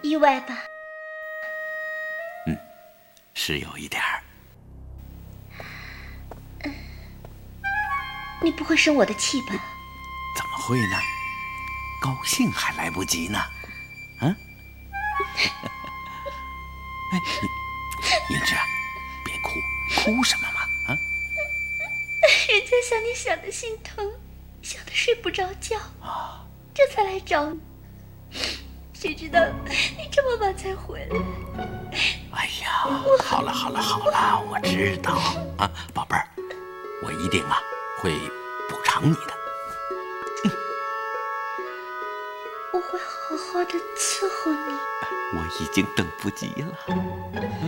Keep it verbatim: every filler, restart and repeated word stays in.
意外吧？ 嗯，是有一点儿。 嗯，你不会生我的气吧？ 怎么会呢？高兴还来不及呢。啊？哎，英芝啊，别哭，哭什么嘛？啊？ 人家想你想的心疼，想的睡不着觉啊，这才来找你。谁知道你这么晚才回来？ 哎呀，好了好了好了，我知道啊，宝贝儿，我一定啊会补偿你的。 嗯、我会好好的伺候你。 我已经等不及了。